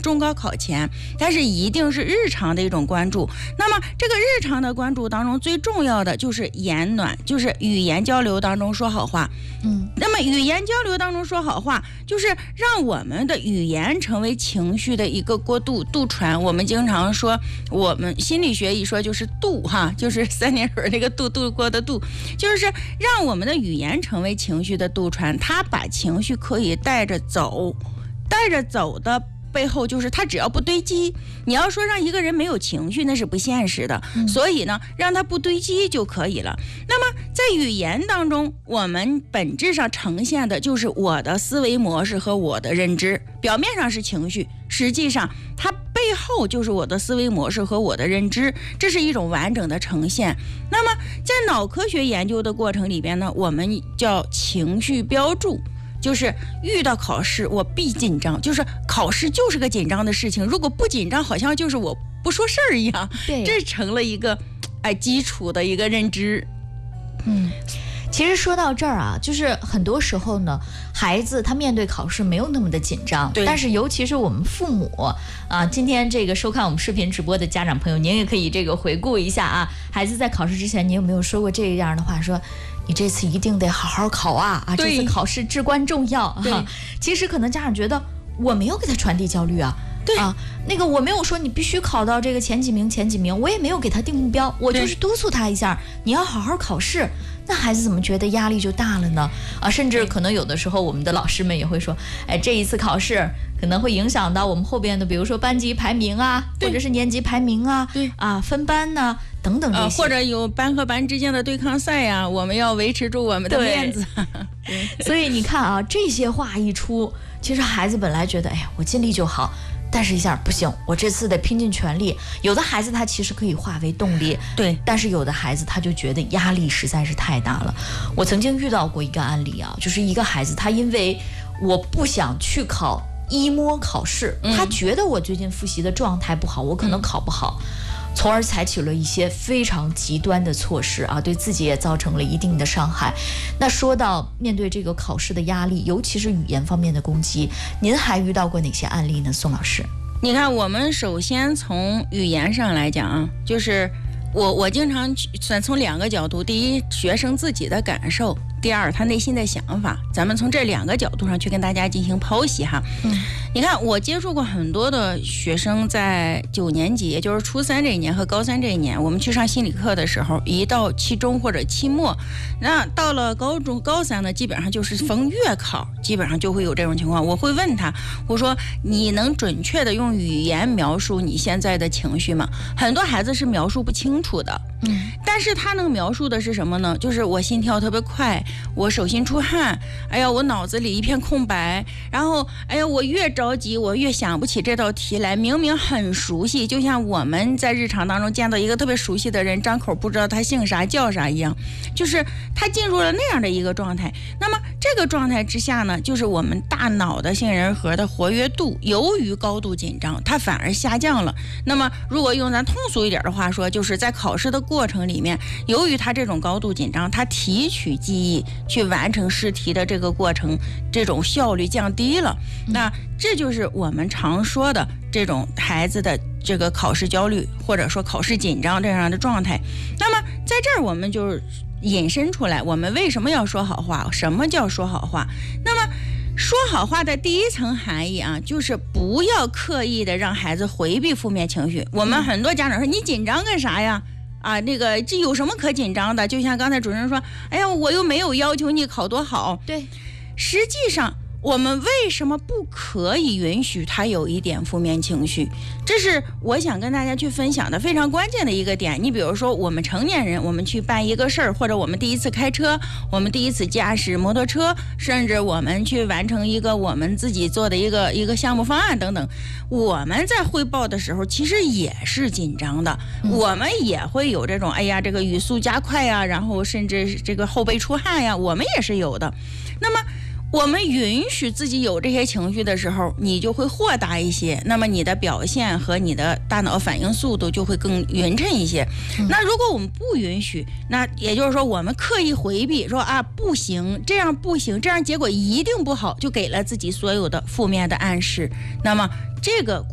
中高考前，但是一定是日常的一种关注。那么这个日常的关注当中，最重要的就是言暖，就是语言交流当中说好话。那么语言交流当中说好话，就是让我们的语言成为情绪的一个过渡传。我们经常说，我们心理学一说就是渡哈，就是三点水那个渡过的渡，就是让我们的语言成为情绪的渡船。它把情绪可以带着走的背后就是他只要不堆积。你要说让一个人没有情绪，那是不现实的，所以呢，让他不堆积就可以了。那么在语言当中，我们本质上呈现的就是我的思维模式和我的认知，表面上是情绪，实际上它背后就是我的思维模式和我的认知，这是一种完整的呈现。那么在脑科学研究的过程里边呢，我们叫情绪标注，就是遇到考试我必紧张，就是考试就是个紧张的事情，如果不紧张好像就是我不说事儿一样，这成了一个基础的一个认知。 其实说到这儿啊，就是很多时候呢，孩子他面对考试没有那么的紧张，但是尤其是我们父母啊，今天这个收看我们视频直播的家长朋友，您也可以这个回顾一下啊，孩子在考试之前，你有没有说过这样的话，说你这次一定得好好考啊，这次考试至关重要啊。其实可能家长觉得我没有给他传递焦虑啊。那个我没有说你必须考到这个前几名，我也没有给他定目标，我就是督促他一下，你要好好考试。那孩子怎么觉得压力就大了呢？甚至可能有的时候我们的老师们也会说，这一次考试可能会影响到我们后边的，比如说班级排名啊，或者是年级排名啊，分班呐，等等这些， 或者有班和班之间的对抗赛呀，我们要维持住我们的面子。 所以你看啊，这些话一出，其实孩子本来觉得，我尽力就好。但是一下不行，我这次得拼尽全力。有的孩子他其实可以化为动力，但是有的孩子他就觉得压力实在是太大了。我曾经遇到过一个案例啊，就是一个孩子，他因为我不想去考一模考试，他觉得我最近复习的状态不好，我可能考不好，从而采取了一些非常极端的措施啊，对自己也造成了一定的伤害。那说到面对这个考试的压力，尤其是语言方面的攻击，您还遇到过哪些案例呢，宋老师？ 你看，我们首先从语言上来讲啊，就是我经常从两个角度，第一，学生自己的感受，第二，他内心的想法，咱们从这两个角度上去跟大家进行剖析哈。你看，我接触过很多的学生，在9年级，也就是初三这一年和高三这一年，我们去上心理课的时候，一到期中或者期末，那到了高中高三呢，基本上就是逢月考，基本上就会有这种情况。我会问他，我说你能准确的用语言描述你现在的情绪吗？很多孩子是描述不清楚的。但是他能描述的是什么呢？就是我心跳特别快，我手心出汗，我脑子里一片空白，然后我越着急我越想不起这道题来，明明很熟悉，就像我们在日常当中见到一个特别熟悉的人，张口不知道他姓啥叫啥一样，就是他进入了那样的一个状态。那么这个状态之下呢，就是我们大脑的杏仁核的活跃度由于高度紧张，它反而下降了。那么如果用咱通俗一点的话说，就是在考试的过程里面，由于它这种高度紧张，它提取记忆去完成试题的这个过程，这种效率降低了。那这就是我们常说的这种孩子的这个考试焦虑，或者说考试紧张这样的状态。那么在这儿我们就引申出来，我们为什么要说好话？什么叫说好话？那么说好话的第一层含义啊，就是不要刻意的让孩子回避负面情绪。我们很多家长说，你紧张干啥呀？这有什么可紧张的？就像刚才主持人说，我又没有要求你考多好。 对， 实际上我们为什么不可以允许他有一点负面情绪？这是我想跟大家去分享的非常关键的一个点。你比如说，我们成年人，我们去办一个事儿，或者我们第一次开车，我们第一次驾驶摩托车，甚至我们去完成一个我们自己做的一个项目方案等等，我们在汇报的时候其实也是紧张的，我们也会有这种这个语速加快呀，然后甚至这个后背出汗呀，我们也是有的。那么我们允许自己有这些情绪的时候，你就会豁达一些，那么你的表现和你的大脑反应速度就会更匀称一些。那如果我们不允许，那也就是说我们刻意回避，说不行，这样不行，这样结果一定不好，就给了自己所有的负面的暗示。那么这个